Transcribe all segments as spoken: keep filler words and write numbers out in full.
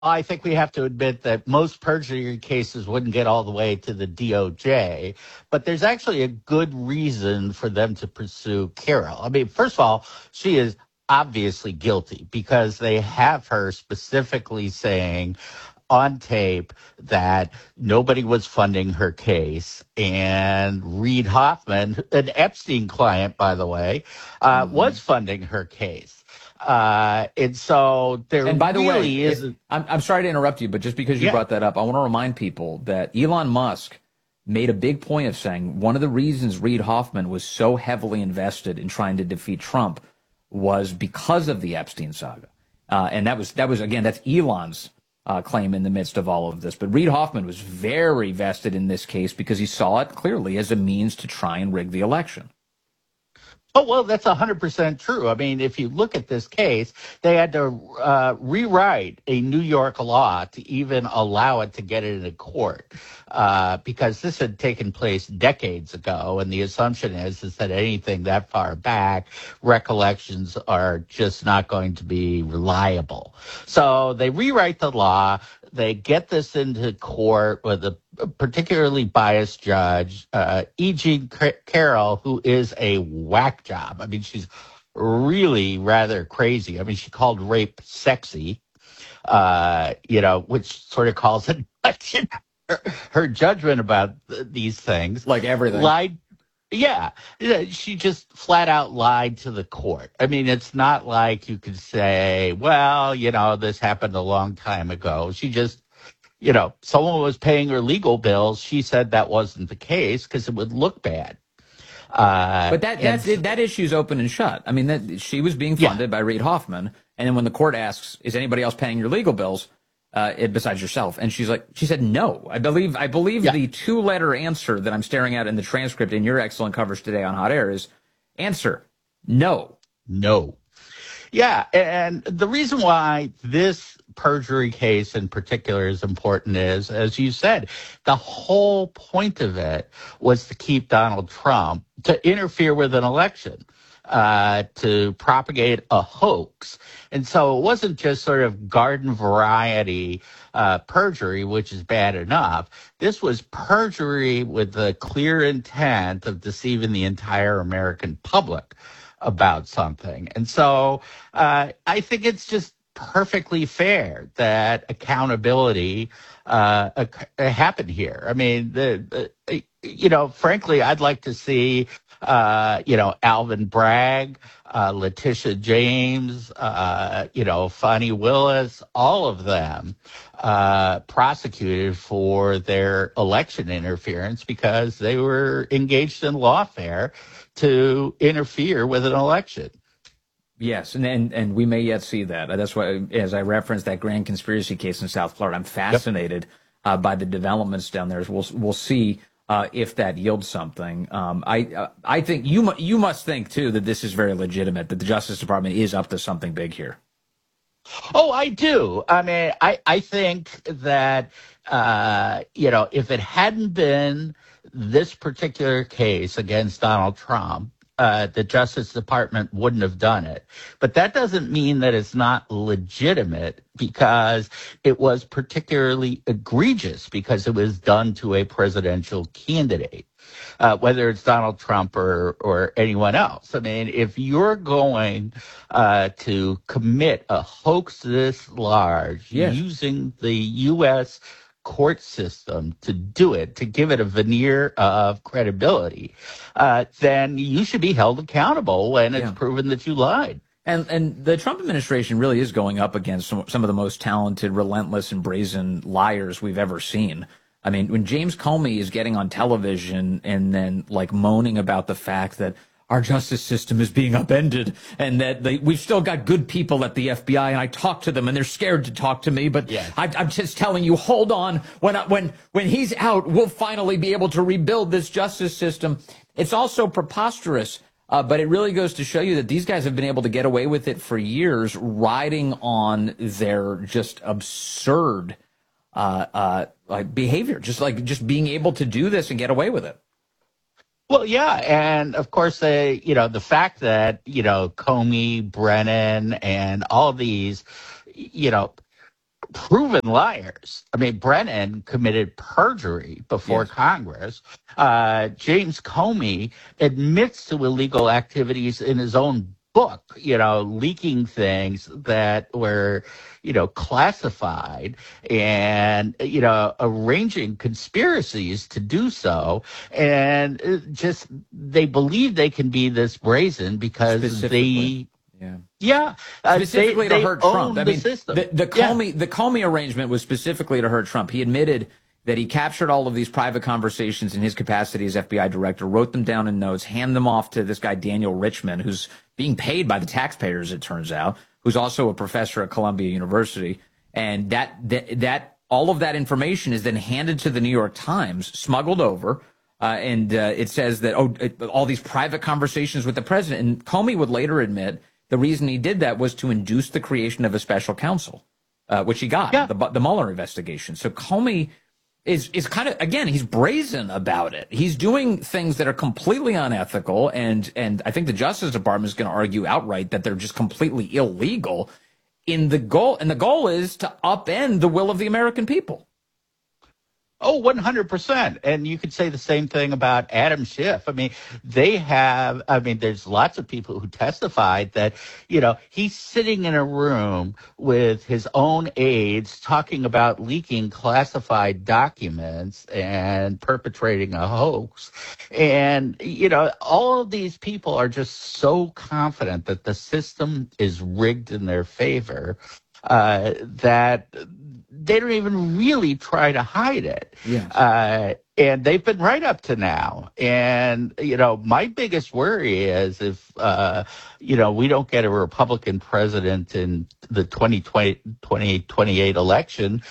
I think we have to admit that most perjury cases wouldn't get all the way to the D O J, but there's actually a good reason for them to pursue Carol. I mean, first of all, she is obviously guilty because they have her specifically saying on tape that nobody was funding her case. And Reid Hoffman, an Epstein client, by the way, uh, Mm-hmm. was funding her case. Uh, and so there And by the way, really it, isn't. I'm, I'm sorry to interrupt you, but just because you Yeah. brought that up, I want to remind people that Elon Musk made a big point of saying one of the reasons Reid Hoffman was so heavily invested in trying to defeat Trump was because of the Epstein saga. Uh, and that was, that was again, that's Elon's uh, claim in the midst of all of this. But Reid Hoffman was very vested in this case because he saw it clearly as a means to try and rig the election. Oh, well, that's one hundred percent true. I mean, if you look at this case, they had to uh, rewrite a New York law to even allow it to get it into court uh, because this had taken place decades ago. And the assumption is, is that anything that far back, recollections are just not going to be reliable. So they rewrite the law. They get this into court with a particularly biased judge, uh, E. Jean Carroll, who is a whack job. I mean, she's really rather crazy. I mean, she called rape sexy, uh, you know, which sort of calls it her, her judgment about th- these things. Like everything. Lied. Yeah, she just flat out lied to the court. I mean, it's not like you could say, well, you know, this happened a long time ago. She just, you know, someone was paying her legal bills. She said that wasn't the case because it would look bad. Uh, but that that's and, that issue's open and shut. I mean, that she was being funded yeah. by Reid Hoffman, and then when the court asks, "Is anybody else paying your legal bills?" Uh, it, besides yourself, and she's like, she said no. I believe I believe Yeah. the two-letter answer that I'm staring at in the transcript in your excellent coverage today on Hot Air is answer no. No. Yeah, and the reason why this perjury case in particular is important is, as you said, the whole point of it was to keep Donald Trump, to interfere with an election, uh, to propagate a hoax. And so it wasn't just sort of garden variety uh, perjury, which is bad enough. This was perjury with the clear intent of deceiving the entire American public about something. And so uh, I think it's just perfectly fair that accountability uh, uh, happened here. I mean, the, the you know, frankly, I'd like to see, uh, you know, Alvin Bragg, uh, Letitia James, uh, you know, Fani Willis, all of them uh, prosecuted for their election interference because they were engaged in lawfare to interfere with an election. Yes, and, and and we may yet see that. That's why, as I referenced that grand conspiracy case in South Florida, I'm fascinated yep. uh, by the developments down there. We'll we'll see uh, if that yields something. Um, I uh, I think you mu- you must think too that this is very legitimate, that the Justice Department is up to something big here. Oh, I do. I mean, I I think that uh, you know, if it hadn't been this particular case against Donald Trump, uh, the Justice Department wouldn't have done it. But that doesn't mean that it's not legitimate because it was particularly egregious because it was done to a presidential candidate, uh, whether it's Donald Trump or, or anyone else. I mean, if you're going uh, to commit a hoax this large yes. using the U S court system to do it, to give it a veneer of credibility, uh, then you should be held accountable when it's yeah. proven that you lied. And and the Trump administration really is going up against some, some of the most talented, relentless, and brazen liars we've ever seen. I mean, when James Comey is getting on television and then like moaning about the fact that our justice system is being upended and that they, we've still got good people at the F B I and I talk to them and they're scared to talk to me. But yeah. I, I'm just telling you, hold on. When, I, when, when he's out, we'll finally be able to rebuild this justice system. It's also preposterous. Uh, but it really goes to show you that these guys have been able to get away with it for years, riding on their just absurd uh, uh, like behavior, just like just being able to do this and get away with it. Well, yeah, and of course, they, you know, the fact that, you know, Comey, Brennan, and all these, you know, proven liars. I mean, Brennan committed perjury before Yes. Congress. Uh, James Comey admits to illegal activities in his own book, you know, leaking things that were, you know, classified and, you know, arranging conspiracies to do so. And just, they believe they can be this brazen because Specifically. they, Yeah. yeah, uh, Specifically they, to they hurt own Trump. I the mean, system. the, the Yeah. Comey the Comey arrangement was specifically to hurt Trump. He admitted that he captured all of these private conversations in his capacity as F B I director, wrote them down in notes, hand them off to this guy Daniel Richman, who's being paid by the taxpayers, it turns out, who's also a professor at Columbia University, and that that, that all of that information is then handed to the New York Times, smuggled over. Uh, and uh, it says that, oh, it, all these private conversations with the president. And Comey would later admit the reason he did that was to induce the creation of a special counsel, uh, which he got, Yeah. the, the Mueller investigation. So Comey is is kind of, again, he's brazen about it. He's doing things that are completely unethical. And, and I think the Justice Department is going to argue outright that they're just completely illegal in the goal. And the goal is to upend the will of the American people. Oh, one hundred percent. And you could say the same thing about Adam Schiff. I mean, they have, I mean, there's lots of people who testified that, you know, he's sitting in a room with his own aides talking about leaking classified documents and perpetrating a hoax. And, you know, all of these people are just so confident that the system is rigged in their favor uh, that they don't even really try to hide it. Yes. Uh, and they've been right up to now. And, you know, my biggest worry is if, uh, you know, we don't get a Republican president in the twenty twenty, twenty twenty-eight election,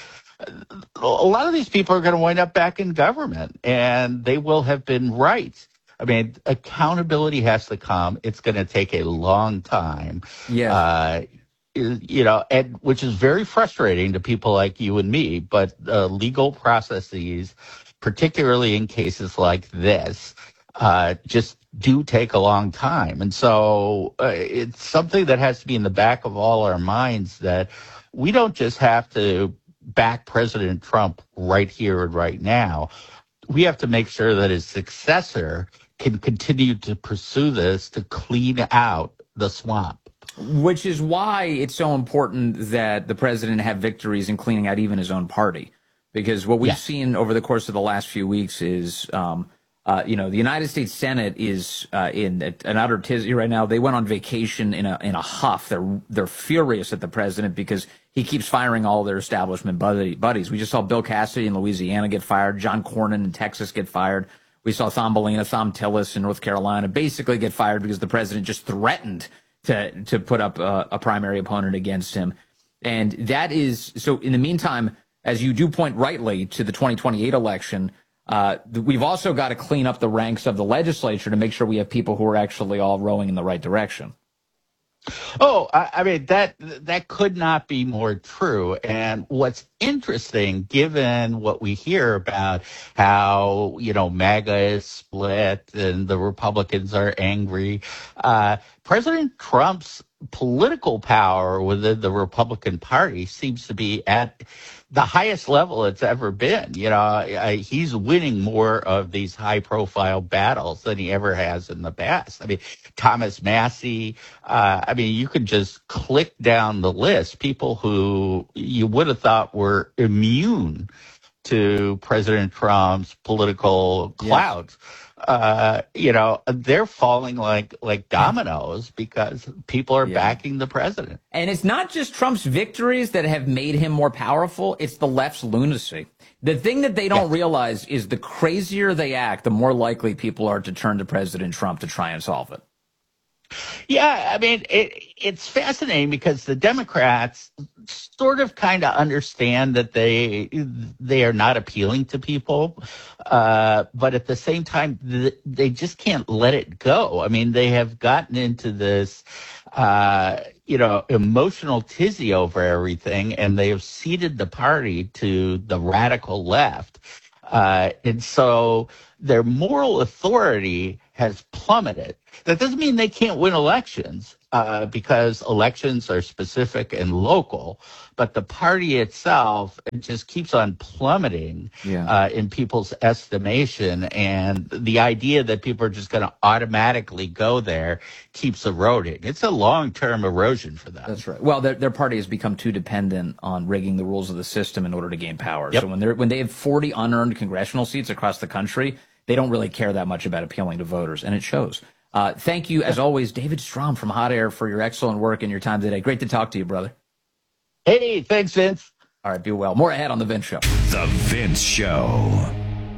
a lot of these people are going to wind up back in government, and they will have been right. I mean, accountability has to come. It's going to take a long time. Yes. Uh, you know, and which is very frustrating to people like you and me, but uh, legal processes, particularly in cases like this, uh, just do take a long time. And so uh, it's something that has to be in the back of all our minds that we don't just have to back President Trump right here and right now. We have to make sure that his successor can continue to pursue this to clean out the swamp. Which is why it's so important that the president have victories in cleaning out even his own party. Because what we've Yeah. seen over the course of the last few weeks is, um, uh, you know, the United States Senate is uh, in an utter tizzy right now. They went on vacation in a in a huff. They're they're furious at the president because he keeps firing all their establishment buddy, buddies. We just saw Bill Cassidy in Louisiana get fired, John Cornyn in Texas get fired. We saw Thumbelina, Thom Tillis in North Carolina basically get fired because the president just threatened to to put up a, a primary opponent against him. And that is, so in the meantime, as you do point rightly to the twenty twenty-eight election, uh, we've also got to clean up the ranks of the legislature to make sure we have people who are actually all rowing in the right direction. Oh, I, I mean, that that could not be more true. And what's interesting, given what we hear about how, you know, MAGA is split and the Republicans are angry, uh, President Trump's political power within the Republican Party seems to be at the highest level it's ever been. You know, I, he's winning more of these high profile battles than he ever has in the past. I mean, Thomas Massie, uh, I mean, you could just click down the list, people who you would have thought were immune to President Trump's political clouds. Yes. Uh, you know, they're falling like like dominoes because people are yeah. backing the president. And it's not just Trump's victories that have made him more powerful. It's the left's lunacy. The thing that they don't yes. realize is the crazier they act, the more likely people are to turn to President Trump to try and solve it. Yeah, I mean, it, it's fascinating because the Democrats sort of kind of understand that they they are not appealing to people, uh, but at the same time, th- they just can't let it go. I mean, they have gotten into this, uh, you know, emotional tizzy over everything, and they have ceded the party to the radical left. Uh, and so their moral authority has plummeted. That doesn't mean they can't win elections, uh, because elections are specific and local, but the party itself, it just keeps on plummeting yeah. uh, in people's estimation. And the idea that people are just going to automatically go there keeps eroding. It's a long-term erosion for them. That's right. Well, their, their party has become too dependent on rigging the rules of the system in order to gain power. Yep. So when they're when they have forty unearned congressional seats across the country, they don't really care that much about appealing to voters, and it shows. Uh, thank you, as always, David Strom from Hot Air, for your excellent work and your time today. Great to talk to you, brother. Hey, thanks, Vince. All right, be well. More ahead on The Vince Show. The Vince Show.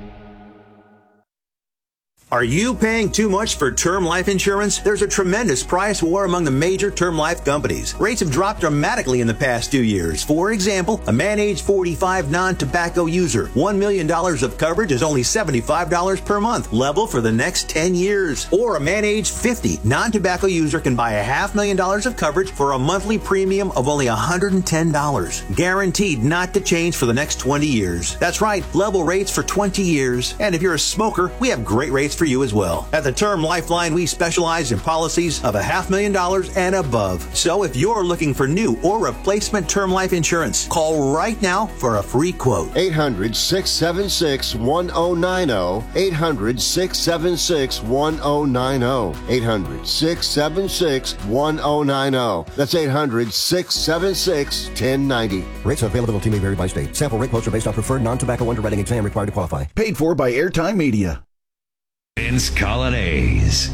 Are you paying too much for term life insurance? There's a tremendous price war among the major term life companies. Rates have dropped dramatically in the past two years. For example, a man age forty-five non-tobacco user, one million dollars of coverage is only seventy-five dollars per month, level for the next ten years. Or a man age fifty non-tobacco user can buy a half million dollars of coverage for a monthly premium of only one hundred ten dollars. Guaranteed not to change for the next twenty years. That's right, level rates for twenty years. And if you're a smoker, we have great rates for for you as well. At the Term Lifeline, we specialize in policies of a half million dollars and above. So if you're looking for new or replacement term life insurance, call right now for a free quote. eight hundred, six seven six, one oh nine oh. eight hundred, six seven six, one oh nine oh. eight hundred, six seven six, one oh nine oh. That's eight hundred, six seven six, one oh nine oh. Rates and availability may vary by state. Sample rate quotes are based on preferred non-tobacco underwriting exam required to qualify. Paid for by Airtime Media. Vince Colonnese.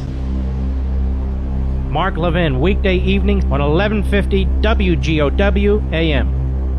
Mark Levin, weekday evenings on eleven fifty W G O W A M.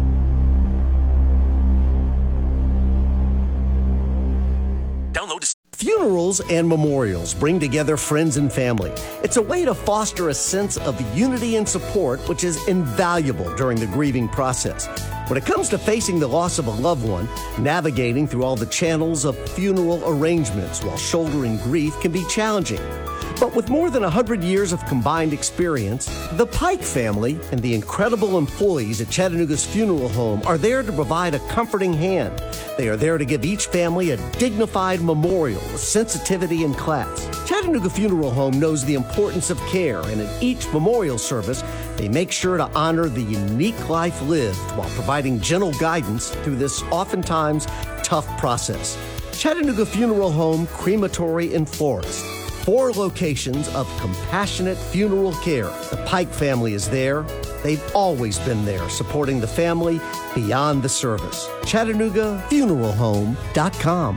Download. Funerals and memorials bring together friends and family. It's a way to foster a sense of unity and support, which is invaluable during the grieving process. When it comes to facing the loss of a loved one, navigating through all the channels of funeral arrangements while shouldering grief can be challenging. But with more than one hundred years of combined experience, the Pike family and the incredible employees at Chattanooga's funeral home are there to provide a comforting hand. They are there to give each family a dignified memorial with sensitivity and class. Chattanooga Funeral Home knows the importance of care, and at each memorial service, they make sure to honor the unique life lived while providing gentle guidance through this oftentimes tough process. Chattanooga Funeral Home, Crematory, and Florist. Four locations of compassionate funeral care. The Pike family is there. They've always been there, supporting the family beyond the service. Chattanooga Funeral Home dot com.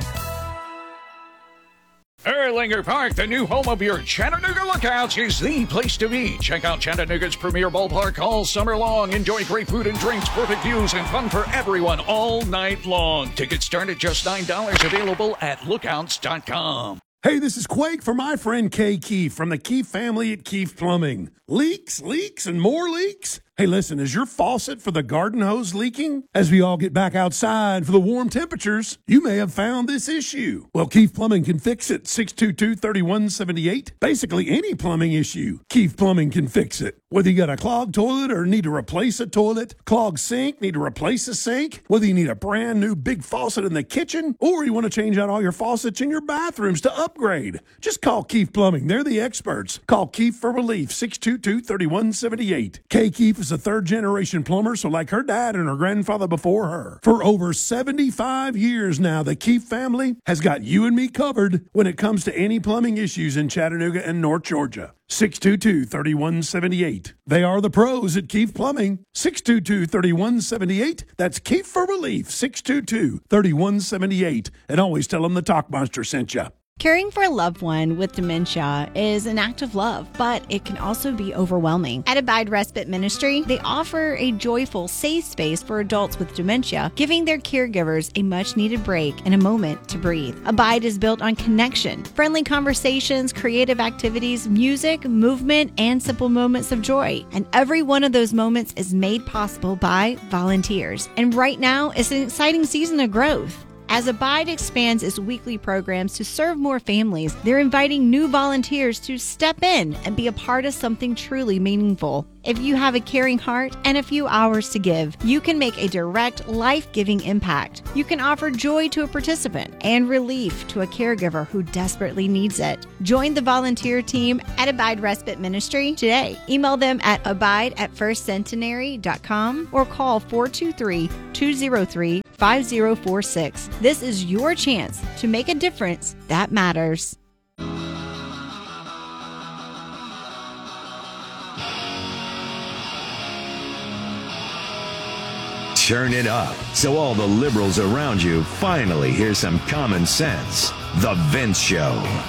Erlanger Park, the new home of your Chattanooga Lookouts, is the place to be. Check out Chattanooga's premier ballpark all summer long. Enjoy great food and drinks, perfect views, and fun for everyone all night long. Tickets start at just nine dollars, available at lookouts dot com. Hey, this is Quake for my friend Kay Keefe from the Keefe family at Keefe Plumbing. Leaks, leaks, and more leaks? Hey, listen, is your faucet for the garden hose leaking? As we all get back outside for the warm temperatures, you may have found this issue. Well, Keefe Plumbing can fix it. six two two, three one seven eight. Basically, any plumbing issue, Keefe Plumbing can fix it. Whether you got a clogged toilet or need to replace a toilet, clogged sink, need to replace a sink, whether you need a brand new big faucet in the kitchen, or you want to change out all your faucets in your bathrooms to upgrade, just call Keefe Plumbing. They're the experts. Call Keefe for relief, six two two, three one seven eight. Kay Keefe is a third-generation plumber, so like her dad and her grandfather before her. For over seventy-five years now, the Keefe family has got you and me covered when it comes to any plumbing issues in Chattanooga and North Georgia. six two two, three one seven eight. They are the pros at Keefe Plumbing. six two two, three one seven eight. That's Keefe for relief, six two two, three one seven eight. And always tell them the Talk Monster sent you. Caring for a loved one with dementia is an act of love, but it can also be overwhelming. At Abide Respite Ministry, they offer a joyful, safe space for adults with dementia, giving their caregivers a much-needed break and a moment to breathe. Abide is built on connection, friendly conversations, creative activities, music, movement, and simple moments of joy. And every one of those moments is made possible by volunteers. And right now is an exciting season of growth. As Abide expands its weekly programs to serve more families, they're inviting new volunteers to step in and be a part of something truly meaningful. If you have a caring heart and a few hours to give, you can make a direct, life-giving impact. You can offer joy to a participant and relief to a caregiver who desperately needs it. Join the volunteer team at Abide Respite Ministry today. Email them at abide at first centenary dot com or call four two three, two zero three, five zero four six. This is your chance to make a difference that matters. Turn it up so all the liberals around you finally hear some common sense. The Vince Show.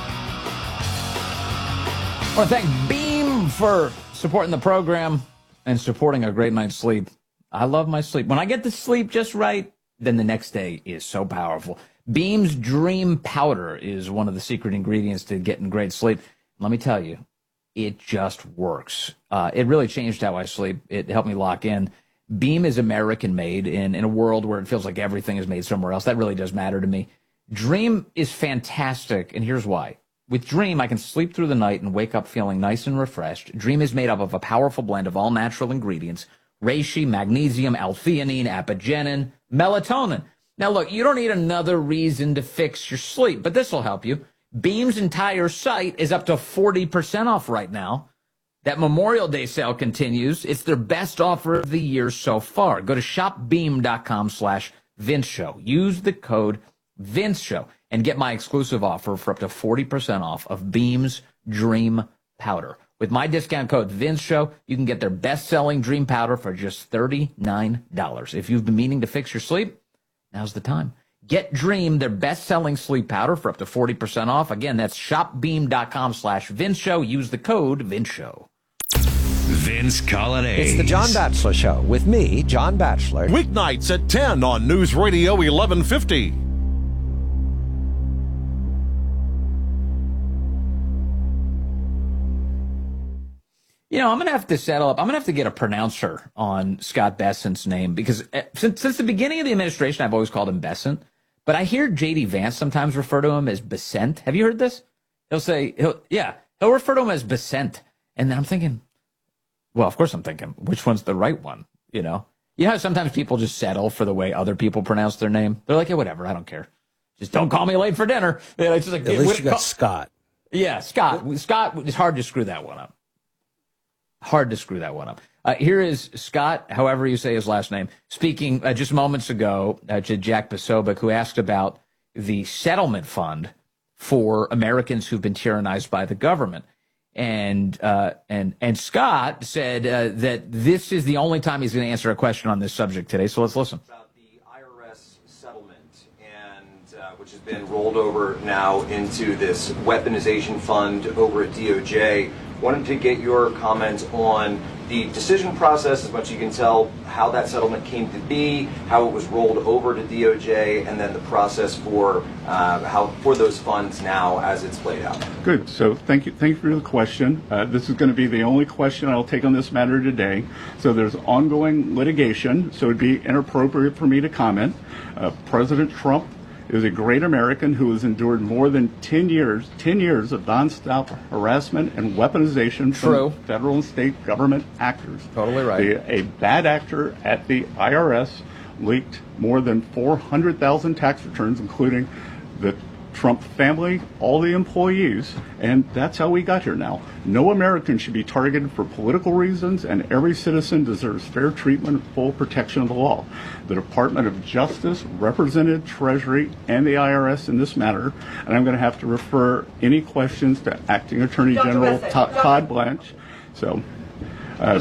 I want to thank Beam for supporting the program and supporting a great night's sleep. I love my sleep. When I get to sleep just right, then the next day is so powerful. Beam's Dream Powder is one of the secret ingredients to getting great sleep. Let me tell you, it just works. Uh, it really changed how I sleep. It helped me lock in. Beam is American-made in, in a world where it feels like everything is made somewhere else. That really does matter to me. Dream is fantastic, and here's why. With Dream, I can sleep through the night and wake up feeling nice and refreshed. Dream is made up of a powerful blend of all natural ingredients: reishi, magnesium, L-theanine, apigenin, melatonin. Now, look, you don't need another reason to fix your sleep, but this will help you. Beam's entire site is up to forty percent off right now. That Memorial Day sale continues. It's their best offer of the year so far. Go to shopbeam.com slash Vince Show. Use the code Vince Show and get my exclusive offer for up to forty percent off of Beam's Dream Powder. With my discount code Vince Show, you can get their best-selling Dream Powder for just thirty-nine dollars. If you've been meaning to fix your sleep, now's the time. Get Dream, their best-selling sleep powder, for up to forty percent off. Again, that's shopbeam.com slash Vince Show. Use the code Vince Show. Vince Colonnade. It's the John Batchelor Show with me, John Batchelor. Weeknights at ten on News Radio eleven fifty. You know, I'm going to have to settle up. I'm going to have to get a pronouncer on Scott Bessent's name because since, since the beginning of the administration, I've always called him Bessent. But I hear J D Vance sometimes refer to him as Bessent. Have you heard this? He'll say, he'll, yeah, he'll refer to him as Bessent. And then I'm thinking, well, of course I'm thinking, which one's the right one? You know, you know how sometimes people just settle for the way other people pronounce their name? They're like, yeah, whatever, I don't care. Just don't call me late for dinner. It's just like, At least you got call- Scott. Yeah, Scott. Scott, it's hard to screw that one up. Hard to screw that one up. Uh, here is Scott, however you say his last name, speaking uh, just moments ago uh, to Jack Posobiec, who asked about the settlement fund for Americans who've been tyrannized by the government. And uh, and and Scott said uh, that this is the only time he's going to answer a question on this subject today. So let's listen. About the I R S settlement, and uh, which has been rolled over now into this weaponization fund over at D O J. Wanted to get your comments on the decision process, as much as you can tell, how that settlement came to be, how it was rolled over to D O J, and then the process for uh, how for those funds now as it's played out. Good. So thank you. Thank you for the question. Uh, this is going to be the only question I'll take on this matter today. So there's ongoing litigation, so it'd be inappropriate for me to comment. Uh, President Trump is a great American who has endured more than ten years, ten years of nonstop harassment and weaponization True. from federal and state government actors. Totally right. The, a bad actor at the I R S leaked more than four hundred thousand tax returns, including the Trump family, all the employees, and that's how we got here now. No American should be targeted for political reasons, and every citizen deserves fair treatment and full protection of the law. The Department of Justice represented Treasury and the I R S in this matter, and I'm going to have to refer any questions to Acting Attorney General Todd Blanche. So, uh,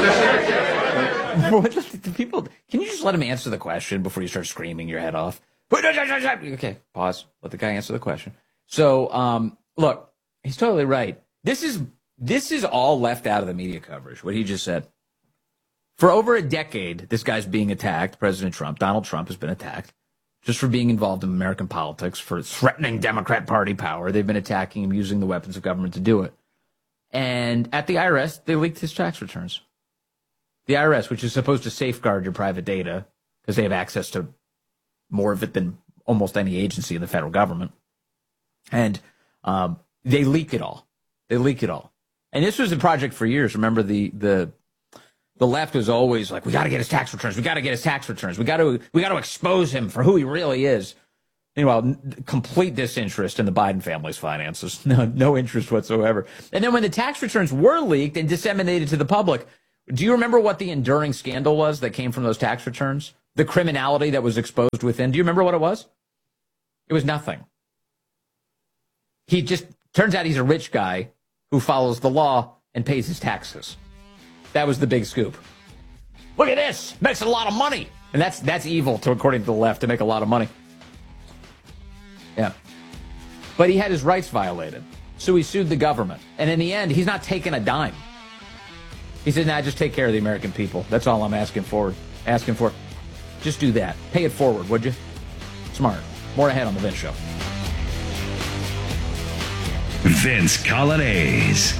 people, can you just let him answer the question before you start screaming your head off? Okay, pause. Let the guy answer the question. So, um, look, he's totally right. This is this is all left out of the media coverage, what he just said. For over a decade, this guy's being attacked. President Trump, Donald Trump, has been attacked just for being involved in American politics, for threatening Democrat Party power. They've been attacking him, using the weapons of government to do it. And at the I R S, they leaked his tax returns. The I R S, which is supposed to safeguard your private data because they have access to more of it than almost any agency in the federal government. And um, they leak it all. They leak it all. And this was a project for years. Remember the the The left was always like, we got to get his tax returns. We got to get his tax returns. We got to we got to expose him for who he really is. Meanwhile, complete disinterest in the Biden family's finances. No, no interest whatsoever. And then when the tax returns were leaked and disseminated to the public, do you remember what the enduring scandal was that came from those tax returns? The criminality that was exposed within. Do you remember what it was? It was nothing. He just, turns out he's a rich guy who follows the law and pays his taxes. That was the big scoop. Look at this. Makes a lot of money. And that's that's evil, to, according to the left, to make a lot of money. Yeah. But he had his rights violated. So he sued the government. And in the end, he's not taking a dime. He said, nah, just take care of the American people. That's all I'm asking for. Asking for. Just do that. Pay it forward, would you? Smart. More ahead on The Vince Show. Vince Coglianese.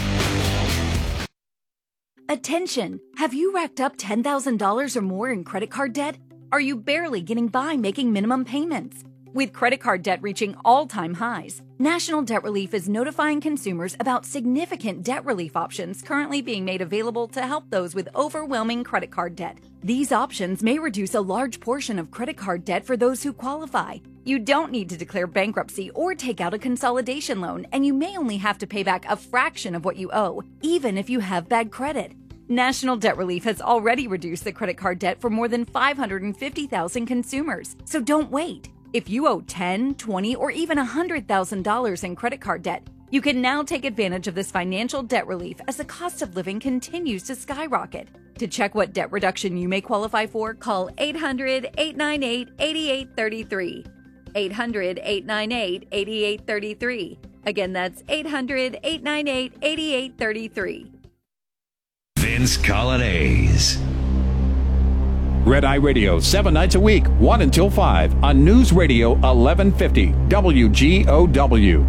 Attention! Have you racked up ten thousand dollars or more in credit card debt? Are you barely getting by making minimum payments? With credit card debt reaching all-time highs, National Debt Relief is notifying consumers about significant debt relief options currently being made available to help those with overwhelming credit card debt. These options may reduce a large portion of credit card debt for those who qualify. You don't need to declare bankruptcy or take out a consolidation loan, and you may only have to pay back a fraction of what you owe, even if you have bad credit. National Debt Relief has already reduced the credit card debt for more than five hundred fifty thousand consumers, so don't wait. If you owe ten thousand dollars, twenty thousand dollars, or even one hundred thousand dollars in credit card debt, you can now take advantage of this financial debt relief as the cost of living continues to skyrocket. To check what debt reduction you may qualify for, call eight hundred, eight nine eight, eight eight three three. eight hundred, eight nine eight, eight eight three three. Again, that's eight hundred, eight nine eight, eight eight three three. Vince Coglianese. Red Eye Radio, seven nights a week, one until five, on News Radio eleven fifty, W G O W.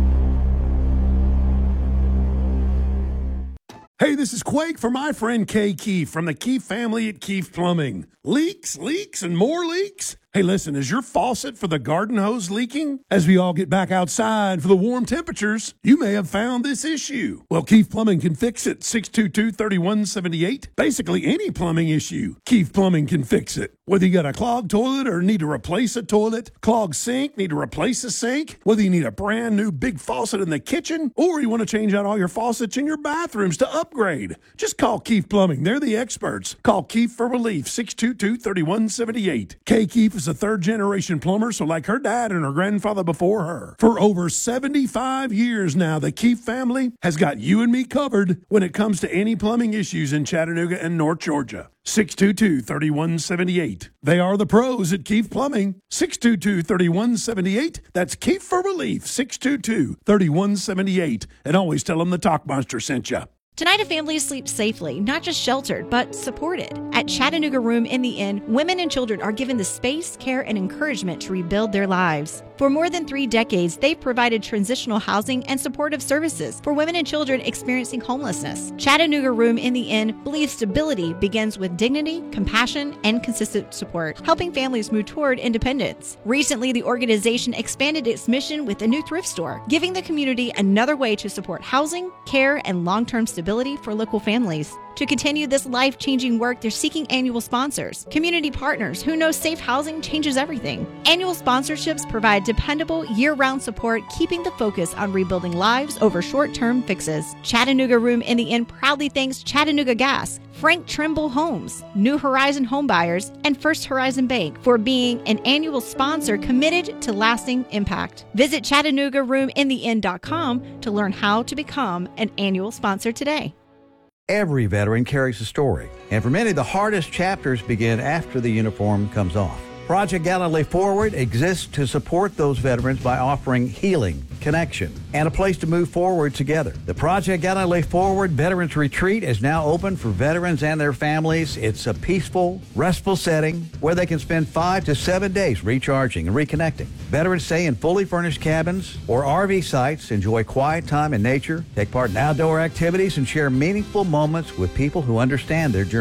Hey, this is Quake for my friend Kay Keefe from the Keefe family at Keefe Plumbing. Leaks, leaks, and more leaks? Hey, listen, is your faucet for the garden hose leaking? As we all get back outside for the warm temperatures, you may have found this issue. Well, Keefe Plumbing can fix it. six two two, three one seven eight. Basically, any plumbing issue, Keefe Plumbing can fix it. Whether you got a clogged toilet or need to replace a toilet, clogged sink, need to replace a sink, whether you need a brand new big faucet in the kitchen, or you want to change out all your faucets in your bathrooms to upgrade, just call Keefe Plumbing. They're the experts. Call Keefe for relief, six two two, three one seven eight. Kay Keefe is a third-generation plumber, so like her dad and her grandfather before her. For over seventy-five years now, the Keefe family has got you and me covered when it comes to any plumbing issues in Chattanooga and North Georgia. six two two, three one seven eight. They are the pros at Keefe Plumbing. six two two, three one seven eight. That's Keefe for relief, six two two, three one seven eight. And always tell them the Talk Monster sent you. Tonight, a family sleeps safely, not just sheltered, but supported. At Chattanooga Room in the Inn, women and children are given the space, care, and encouragement to rebuild their lives. For more than three decades, they've provided transitional housing and supportive services for women and children experiencing homelessness. Chattanooga Room in the Inn believes stability begins with dignity, compassion, and consistent support, helping families move toward independence. Recently, the organization expanded its mission with a new thrift store, giving the community another way to support housing, care, and long-term stability for local families. To continue this life-changing work, they're seeking annual sponsors, community partners who know safe housing changes everything. Annual sponsorships provide dependable, year-round support, keeping the focus on rebuilding lives over short-term fixes. Chattanooga Room in the Inn proudly thanks Chattanooga Gas, Frank Trimble Homes, New Horizon Homebuyers, and First Horizon Bank for being an annual sponsor committed to lasting impact. Visit Chattanooga Room in the Inn dot com to learn how to become an annual sponsor today. Every veteran carries a story, and for many, the hardest chapters begin after the uniform comes off. Project Gallantly Forward exists to support those veterans by offering healing, connection, and a place to move forward together. The Project Gallantly Forward Veterans Retreat is now open for veterans and their families. It's a peaceful, restful setting where they can spend five to seven days recharging and reconnecting. Veterans stay in fully furnished cabins or R V sites, enjoy quiet time in nature, take part in outdoor activities, and share meaningful moments with people who understand their journey.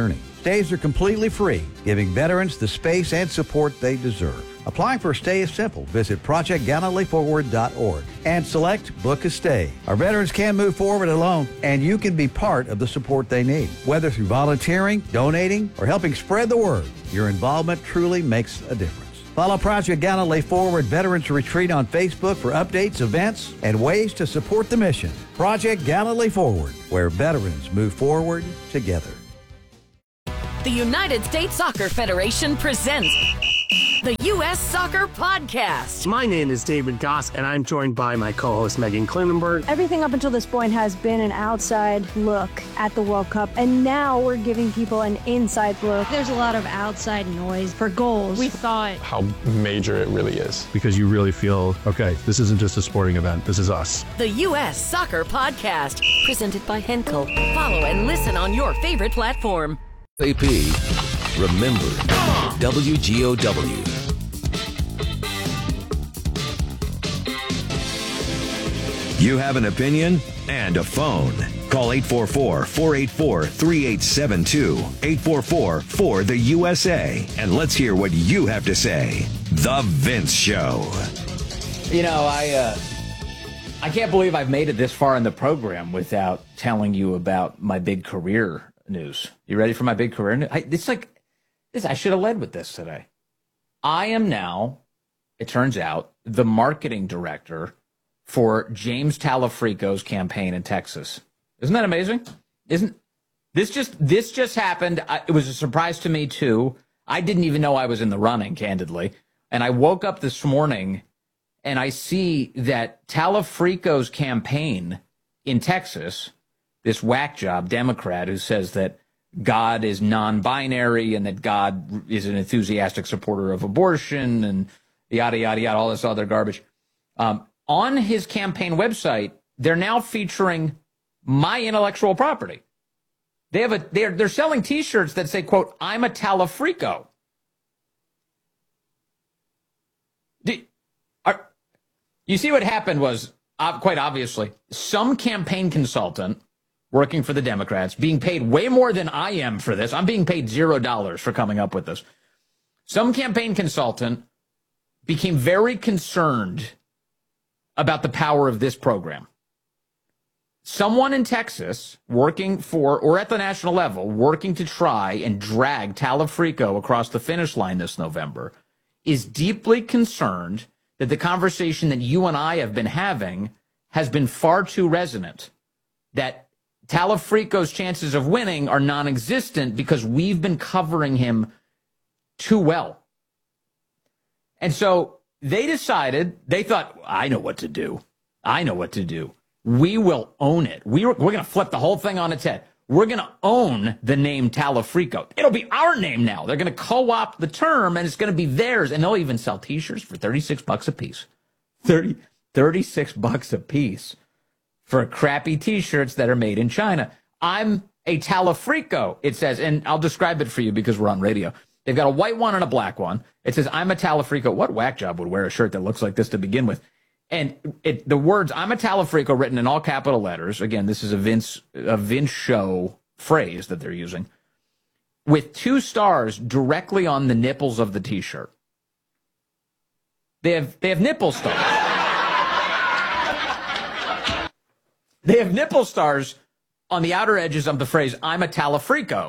Stays are completely free, giving veterans the space and support they deserve. Applying for a stay is simple. Visit project gallantly forward dot org and select Book a Stay. Our veterans can move forward alone, and you can be part of the support they need. Whether through volunteering, donating, or helping spread the word, your involvement truly makes a difference. Follow Project Gallantly Forward Veterans Retreat on Facebook for updates, events, and ways to support the mission. Project Gallantly Forward, where veterans move forward together. The United States Soccer Federation presents the U S Soccer Podcast. My name is David Goss, and I'm joined by my co-host Megan Klinenberg. Everything up until this point has been an outside look at the World Cup, and now we're giving people an inside look. There's a lot of outside noise for goals. We thought how major it really is. Because you really feel, okay, this isn't just a sporting event, this is us. The U S Soccer Podcast, presented by Henkel. Follow and listen on your favorite platform. A P, remember, W G O W. You have an opinion and a phone. Call eight four four, four eight four, three eight seven two, eight four four, four the U S A, and let's hear what you have to say. The Vince Show. You know, I uh, I can't believe I've made it this far in the program without telling you about my big career news. You ready for my big career news? I, it's like, this. I should have led with this today. I am now, it turns out, the marketing director for James Talafrico's campaign in Texas. Isn't that amazing? Isn't this just this just happened? I, it was a surprise to me too. I didn't even know I was in the running, candidly. And I woke up this morning and I see that Talafrico's campaign in Texas, this whack job Democrat who says that God is non-binary and that God is an enthusiastic supporter of abortion and yada, yada, yada, all this other garbage. Um, on his campaign website, they're now featuring my intellectual property. They have a they're they're selling T-shirts that say, quote, "I'm a Talafrico." Do, are, you see what happened was, uh, quite obviously, some campaign consultant working for the Democrats, being paid way more than I am for this. I'm being paid zero dollars for coming up with this. Some campaign consultant became very concerned about the power of this program. Someone in Texas working for, or at the national level, working to try and drag Talafrico across the finish line this November, is deeply concerned that the conversation that you and I have been having has been far too resonant, that Talafrico's chances of winning are non-existent because we've been covering him too well. And so they decided, they thought, I know what to do. I know what to do. We will own it. We, we're going to flip the whole thing on its head. We're going to own the name Talafrico. It'll be our name now. They're going to co-opt the term, and it's going to be theirs. And they'll even sell T-shirts for thirty-six bucks a piece. thirty, thirty-six bucks a piece for crappy T-shirts that are made in China. I'm a Talafrico, it says, and I'll describe it for you because we're on radio. They've got a white one and a black one. It says, "I'm a Talafrico." What whack job would wear a shirt that looks like this to begin with? And it, the words "I'm a Talafrico" written in all capital letters. Again, this is a Vince a Vince Show phrase that they're using, with two stars directly on the nipples of the T-shirt. They have they have nipple stars. They have nipple stars on the outer edges of the phrase "I'm a Talafrico."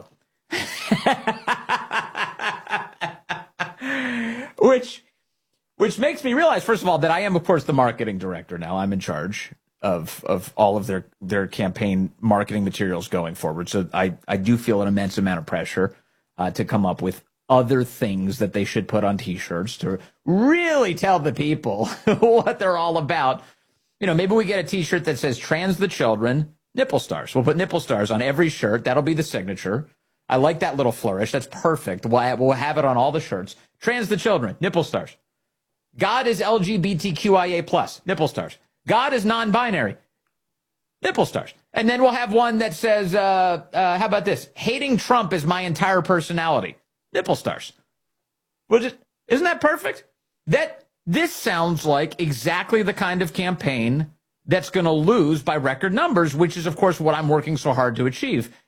Which, which makes me realize, first of all, that I am, of course, the marketing director now. I'm in charge of of all of their, their campaign marketing materials going forward. So I, I do feel an immense amount of pressure uh, to come up with other things that they should put on T-shirts to really tell the people what they're all about. You know, maybe we get a T-shirt that says "Trans the Children," nipple stars. We'll put nipple stars on every shirt. That'll be the signature. I like that little flourish. That's perfect. We'll, we'll have it on all the shirts. "Trans the Children," nipple stars. "God is L G B T Q I A plus," nipple stars. "God is non-binary," nipple stars. And then we'll have one that says, uh, uh, how about this? "Hating Trump is my entire personality," nipple stars. Well, just, isn't that perfect? That this sounds like exactly the kind of campaign that's going to lose by record numbers, which is, of course, what I'm working so hard to achieve.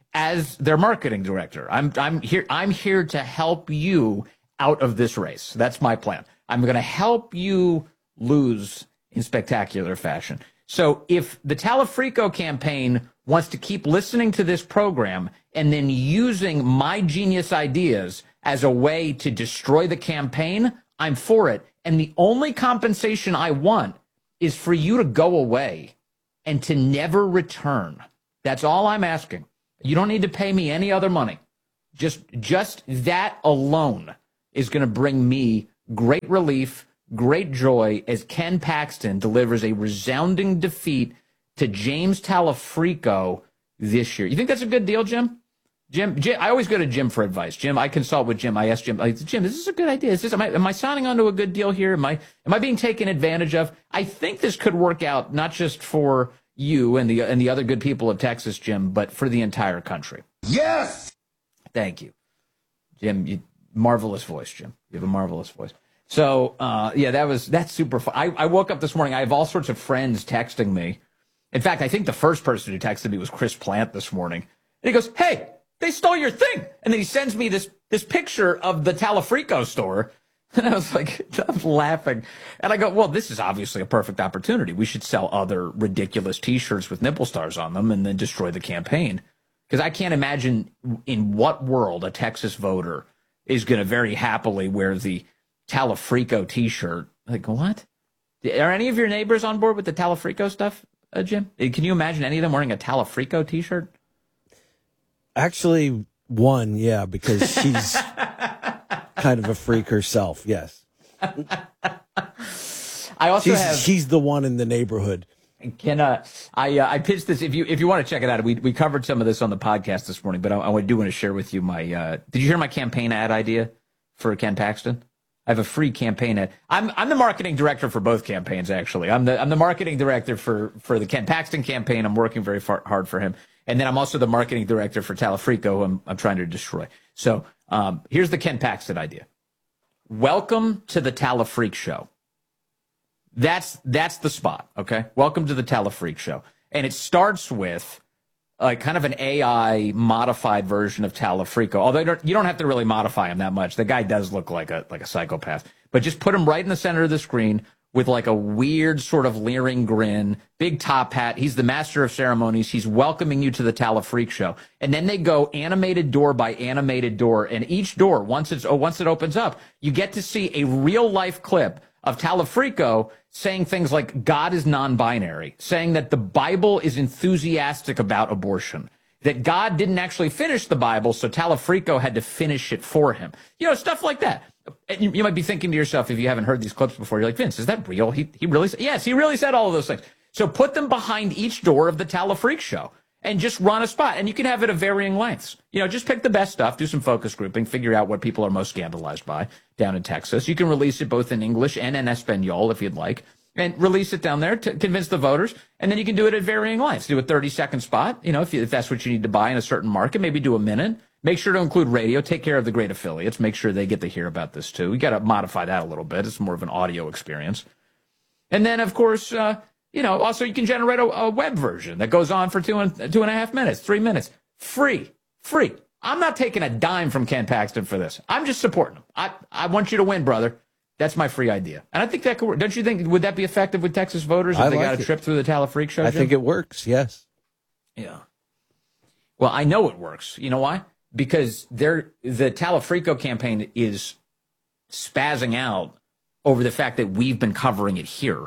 as their marketing director. I'm I'm here I'm here to help you out of this race. That's my plan. I'm going to help you lose in spectacular fashion. So if the Talafrico campaign wants to keep listening to this program and then using my genius ideas as a way to destroy the campaign, I'm for it. And the only compensation I want is for you to go away and to never return. That's all I'm asking. You don't need to pay me any other money. Just, just that alone is going to bring me great relief, great joy as Ken Paxton delivers a resounding defeat to James Talafrico this year. You think that's a good deal, Jim? Jim, Jim, I always go to Jim for advice. Jim, I consult with Jim. I ask Jim, like, Jim, is this a good idea? Is this, am I, am I signing on to a good deal here? Am I, am I being taken advantage of? I think this could work out not just for you and the and the other good people of Texas, Jim, but for the entire country. Yes. Thank you, Jim. You, marvelous voice, Jim. You have a marvelous voice. So, uh, yeah, that was that's super fun. I, I woke up this morning. I have all sorts of friends texting me. In fact, I think the first person who texted me was Chris Plant this morning. And he goes, "Hey, they stole your thing." And then he sends me this this picture of the Talafrico store. And I was like, I'm laughing. And I go, well, this is obviously a perfect opportunity. We should sell other ridiculous T-shirts with nipple stars on them and then destroy the campaign. Because I can't imagine in what world a Texas voter is going to very happily wear the Talafrico T-shirt. Like, what? Are any of your neighbors on board with the Talafrico stuff, uh, Jim? Can you imagine any of them wearing a Talafrico T-shirt? Actually, one, yeah, because she's kind of a freak herself, yes. I also she's, have... She's the one in the neighborhood. Can uh, I? Uh, I pitched this. If you if you want to check it out, we we covered some of this on the podcast this morning. But I, I do want to share with you my. Uh, did you hear my campaign ad idea for Ken Paxton? I have a free campaign ad. I'm I'm the marketing director for both campaigns. Actually, I'm the I'm the marketing director for for the Ken Paxton campaign. I'm working very far, hard for him, and then I'm also the marketing director for Talafrico, who I'm I'm trying to destroy. So um, here's the Ken Paxton idea. Welcome to the Talafreak Show. That's that's the spot, okay? Welcome to the Talafreak Show. And it starts with uh, kind of an A I modified version of Talafrico. Although you don't, you don't have to really modify him that much. The guy does look like a like a psychopath. But just put him right in the center of the screen with like a weird sort of leering grin, big top hat. He's the master of ceremonies. He's welcoming you to the Talafreak Show. And then they go animated door by animated door. And each door, once it's oh, once it opens up, you get to see a real-life clip of Talafrico saying things like God is non-binary, saying that the Bible is enthusiastic about abortion, that God didn't actually finish the Bible, so Talafrico had to finish it for him. You know, stuff like that. And you, you might be thinking to yourself, if you haven't heard these clips before, you're like, Vince, is that real? He he really said, yes, he really said all of those things. So put them behind each door of the Talafreak Show and just run a spot. And you can have it of varying lengths. You know, just pick the best stuff, do some focus grouping, figure out what people are most scandalized by down in Texas. You can release it both in English and in Espanol if you'd like, and release it down there to convince the voters. And then you can do it at varying lengths. Do a thirty-second spot, you know, if, you, if that's what you need to buy in a certain market, maybe do a minute. Make sure to include radio. Take care of the great affiliates. Make sure they get to hear about this, too. We got to modify that a little bit. It's more of an audio experience. And then, of course, uh, you know, also you can generate a, a web version that goes on for two and, two and a half minutes, three minutes. Free. Free. I'm not taking a dime from Ken Paxton for this. I'm just supporting him. I, I want you to win, brother. That's my free idea. And I think that could work. Don't you think, would that be effective with Texas voters if I they like got a it. trip through the Talafreak Show? I Jim? think it works, yes. Yeah. Well, I know it works. You know why? Because they're, the Talafrico campaign is spazzing out over the fact that we've been covering it here,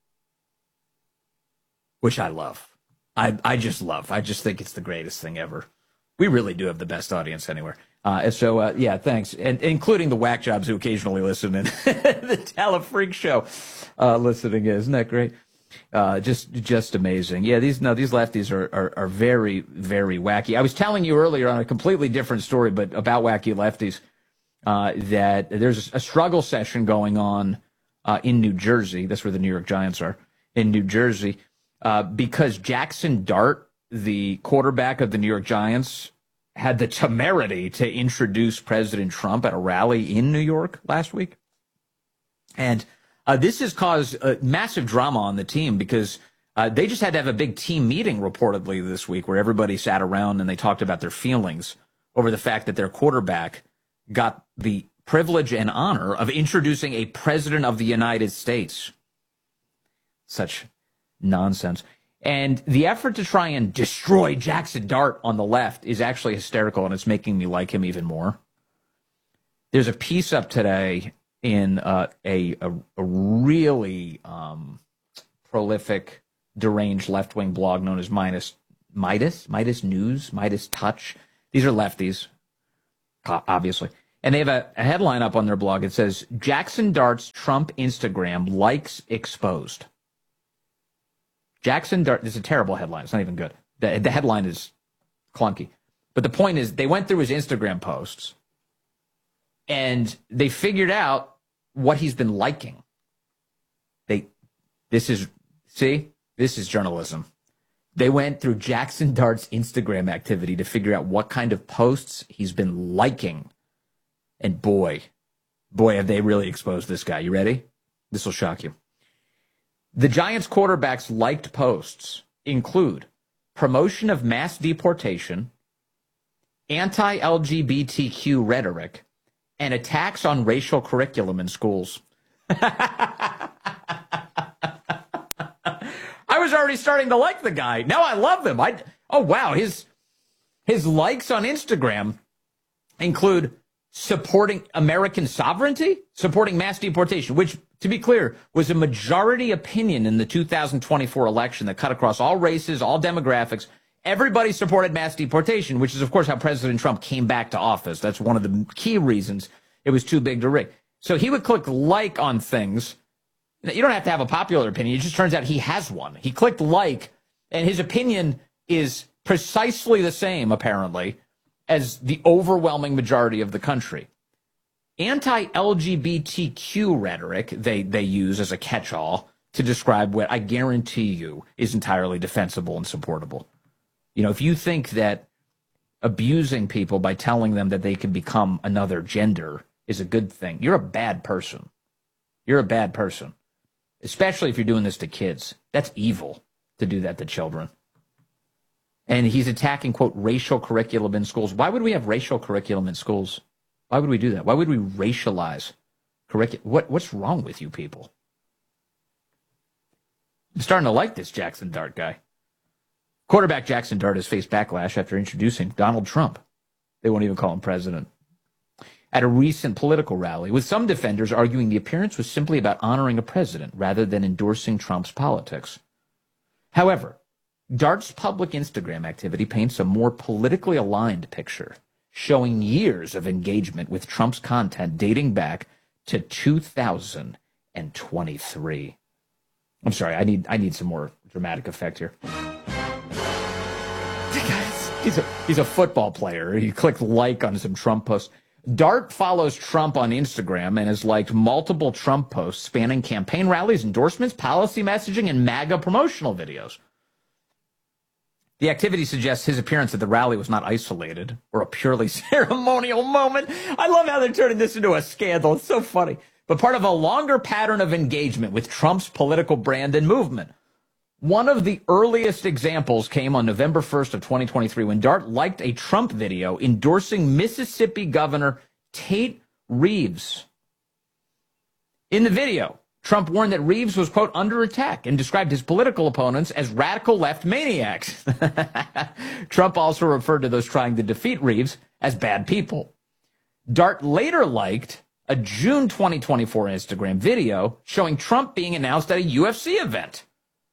which I love. I I just love. I just think it's the greatest thing ever. We really do have the best audience anywhere. Uh, and so, uh, yeah, thanks. And including the whack jobs who occasionally listen in the Talafreak Show uh, listening. Isn't that great? Uh, just just amazing. Yeah, these no, these lefties are, are, are very, very wacky. I was telling you earlier on a completely different story, but about wacky lefties, uh, that there's a struggle session going on uh, in New Jersey. That's where the New York Giants are, in New Jersey, uh, because Jackson Dart, the quarterback of the New York Giants, had the temerity to introduce President Trump at a rally in New York last week. And uh, this has caused uh, massive drama on the team because Uh, they just had to have a big team meeting reportedly this week where everybody sat around and they talked about their feelings over the fact that their quarterback got the privilege and honor of introducing a president of the United States. Such nonsense. And the effort to try and destroy Jackson Dart on the left is actually hysterical, and it's making me like him even more. There's a piece up today in uh, a, a, a really um, prolific, deranged left-wing blog known as Midas, Midas, Midas News, Midas Touch. These are lefties, obviously. And they have a, a headline up on their blog. It says, Jackson Dart's Trump Instagram likes exposed. Jackson Dart, this is a terrible headline. It's not even good. The, the headline is clunky. But the point is, they went through his Instagram posts, and they figured out what he's been liking. They, this is, see, this is journalism. They went through Jackson Dart's Instagram activity to figure out what kind of posts he's been liking. And boy, boy, have they really exposed this guy. You ready? This will shock you. The Giants quarterback's liked posts include promotion of mass deportation, anti-L G B T Q rhetoric, and attacks on racial curriculum in schools. I was already starting to like the guy. Now I love him. I oh wow, his his likes on Instagram include supporting American sovereignty, supporting mass deportation, which, to be clear, was a majority opinion in the two thousand twenty-four election that cut across all races, all demographics. Everybody supported mass deportation, which is, of course, how President Trump came back to office. That's one of the key reasons it was too big to rig. So he would click like on things. You don't have to have a popular opinion. It just turns out he has one. He clicked like, and his opinion is precisely the same, apparently, as the overwhelming majority of the country. Anti-L G B T Q rhetoric they, they use as a catch-all to describe what I guarantee you is entirely defensible and supportable. You know, if you think that abusing people by telling them that they can become another gender is a good thing, you're a bad person. You're a bad person. Especially if you're doing this to kids. That's evil to do that to children. And he's attacking, quote, racial curriculum in schools. Why would we have racial curriculum in schools? Why would we do that? Why would we racialize curriculum? What, what's wrong with you people? I'm starting to like this Jackson Dart guy. Quarterback Jackson Dart has faced backlash after introducing Donald Trump. They won't even call him president. At a recent political rally, with some defenders arguing the appearance was simply about honoring a president rather than endorsing Trump's politics. However, Dart's public Instagram activity paints a more politically aligned picture, showing years of engagement with Trump's content dating back to two thousand twenty-three. I'm sorry, I need I need some more dramatic effect here. He's a, he's a football player. He clicked like on some Trump posts. Dart follows Trump on Instagram and has liked multiple Trump posts spanning campaign rallies, endorsements, policy messaging, and MAGA promotional videos. The activity suggests his appearance at the rally was not isolated or a purely ceremonial moment. I love how they're turning this into a scandal. It's so funny. But part of a longer pattern of engagement with Trump's political brand and movement. One of the earliest examples came on November first of twenty twenty-three when Dart liked a Trump video endorsing Mississippi Governor Tate Reeves. In the video, Trump warned that Reeves was, quote, under attack and described his political opponents as radical left maniacs. Trump also referred to those trying to defeat Reeves as bad people. Dart later liked a June twenty twenty-four Instagram video showing Trump being announced at a U F C event.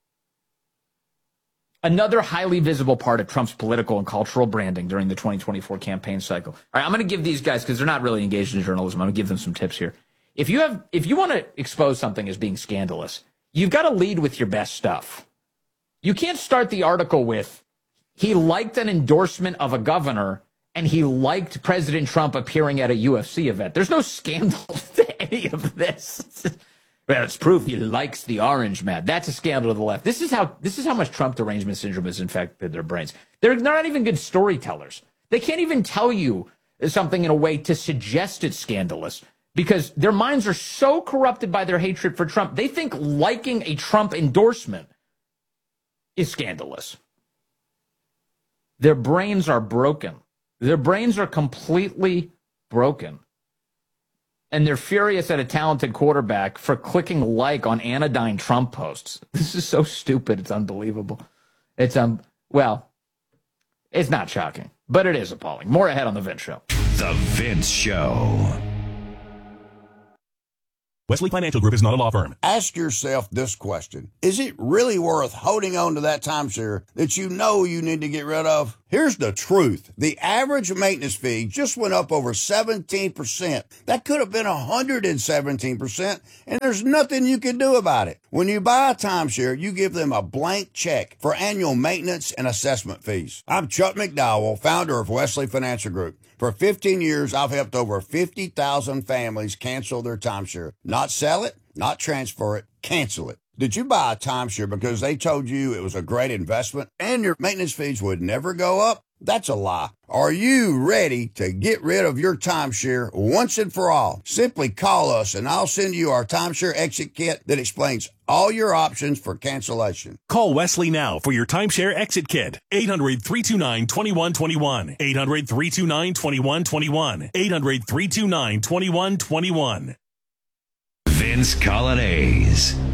Another highly visible part of Trump's political and cultural branding during the twenty twenty-four campaign cycle. All right, I'm going to give these guys, because they're not really engaged in journalism, I'm going to give them some tips here. If you have, if you want to expose something as being scandalous, you've got to lead with your best stuff. You can't start the article with, he liked an endorsement of a governor and he liked President Trump appearing at a U F C event. There's no scandal to any of this. Well, it's proof he likes the orange man. That's a scandal to the left. This is how this is how much Trump derangement syndrome has infected their brains. They're, they're not even good storytellers. They can't even tell you something in a way to suggest it's scandalous because their minds are so corrupted by their hatred for Trump. They think liking a Trump endorsement is scandalous. Their brains are broken. Their brains are completely broken. And they're furious at a talented quarterback for clicking like on anodyne Trump posts. This is so stupid. It's unbelievable. It's, um, well, it's not shocking, but it is appalling. More ahead on The Vince Show. The Vince Show. Wesley Financial Group is not a law firm. Ask yourself this question. Is it really worth holding on to that timeshare that you know you need to get rid of? Here's the truth. The average maintenance fee just went up over seventeen percent. That could have been one hundred seventeen percent, and there's nothing you can do about it. When you buy a timeshare, you give them a blank check for annual maintenance and assessment fees. I'm Chuck McDowell, founder of Wesley Financial Group. For fifteen years, I've helped over fifty thousand families cancel their timeshare. Not sell it, not transfer it, cancel it. Did you buy a timeshare because they told you it was a great investment and your maintenance fees would never go up? That's a lie. Are you ready to get rid of your timeshare once and for all? Simply call us and I'll send you our timeshare exit kit that explains all your options for cancellation. Call Wesley now for your timeshare exit kit. eight hundred, three two nine, two one two one. eight hundred, three two nine, two one two one. eight hundred, three two nine, two one two one. Vince Coglianese.